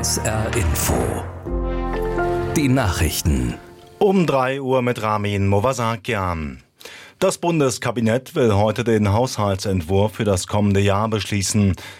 SR Info. Die Nachrichten. Um 3 Uhr mit Ramin Movasakian. Das Bundeskabinett will heute den Haushaltsentwurf für das kommende Jahr beschließen.